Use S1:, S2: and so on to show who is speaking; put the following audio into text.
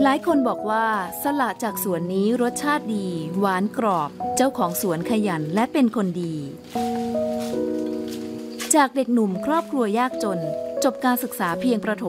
S1: หลายคนบอกว่าสละจากสวนนี้รสชาติดีหวานกรอบเจ้าของสวนขยันและเป็นคนดีจากเด็กหนุ่มครอบครัวยากจนจบการศึกษาเพียงประถม